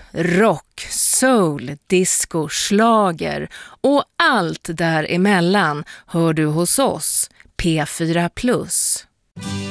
rock, soul, disco, schlager och allt däremellan hör du hos oss, P4+.